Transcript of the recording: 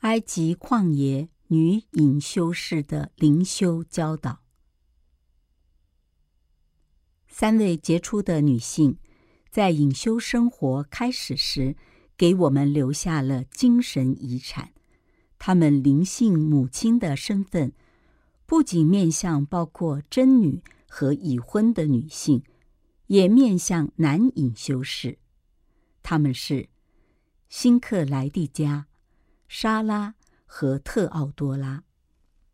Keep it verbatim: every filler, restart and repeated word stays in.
埃及旷野女隐修士的灵修教导。三位杰出的女性在隐修生活开始时，给我们留下了精神遗产。她们灵性母亲的身份，不仅面向包括真女和已婚的女性，也面向男隐修士。她们是辛克莱蒂加、莎拉和特奥多拉。